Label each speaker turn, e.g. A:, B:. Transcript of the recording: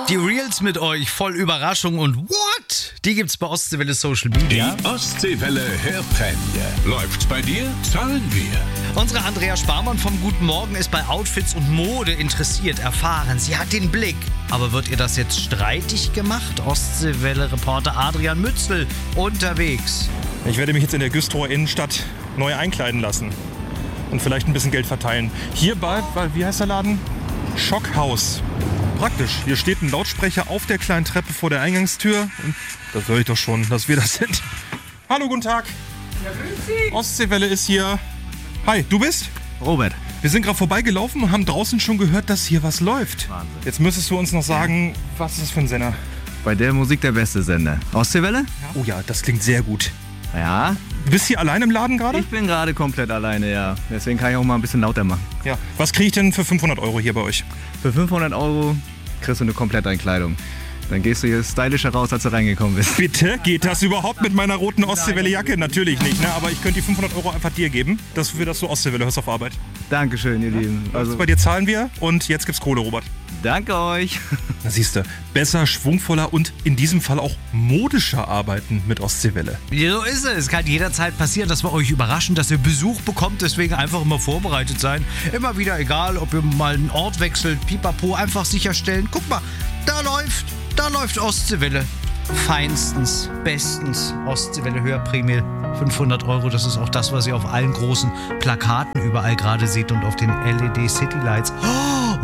A: Die Reels mit euch, voll Überraschung und what? Die gibt's bei Ostseewelle Social Media.
B: Die Ostseewelle Hörprämie. Läuft's bei dir? Zahlen wir.
A: Unsere Andrea Sparmann vom Guten Morgen ist bei Outfits und Mode interessiert, erfahren. Sie hat den Blick. Aber wird ihr das jetzt streitig gemacht? Ostseewelle-Reporter Adrian Mützel unterwegs.
C: Ich werde mich jetzt in der Güstrower Innenstadt neu einkleiden lassen und vielleicht ein bisschen Geld verteilen. Hier bei, wie heißt der Laden? Schockhaus. Praktisch. Hier steht ein Lautsprecher auf der kleinen Treppe vor der Eingangstür. Und das höre ich doch schon, dass wir das sind. Hallo, guten Tag.
D: Ja, grüß Sie.
C: Ostseewelle ist hier. Hi, du bist?
D: Robert.
C: Wir sind gerade vorbeigelaufen und haben draußen schon gehört, dass hier was läuft.
D: Wahnsinn.
C: Jetzt müsstest du uns noch sagen, was ist das für ein Sender?
D: Bei der Musik der beste Sender. Ostseewelle?
C: Oh ja, das klingt sehr gut.
D: Ja.
C: Du bist hier allein im Laden gerade?
D: Ich bin gerade komplett alleine, ja. Deswegen kann ich auch mal ein bisschen lauter machen.
C: Ja. Was kriege ich denn für 500 € hier bei euch?
D: Für 500 € kriegst du eine Kompletteinkleidung. Dann gehst du hier stylischer raus, als du reingekommen bist.
C: Bitte? Geht das überhaupt mit meiner roten Ostseewelle-Jacke? Natürlich nicht, ne? Aber ich könnte die 500 € einfach dir geben, dass du Ostseewelle hörst auf Arbeit.
D: Dankeschön, ihr Lieben.
C: Also bei dir zahlen wir und jetzt gibt's Kohle, Robert.
D: Danke euch.
C: Da siehst du, besser, schwungvoller und in diesem Fall auch modischer arbeiten mit Ostseewelle.
A: So ist es. Es kann jederzeit passieren, dass wir euch überraschen, dass ihr Besuch bekommt. Deswegen einfach immer vorbereitet sein. Immer wieder, egal, ob ihr mal einen Ort wechselt, pipapo, einfach sicherstellen. Guck mal, da läuft Ostseewelle. Feinstens, bestens. Ostseewelle Hörprämie 500 €. Das ist auch das, was ihr auf allen großen Plakaten überall gerade seht und auf den LED Citylights. Oh!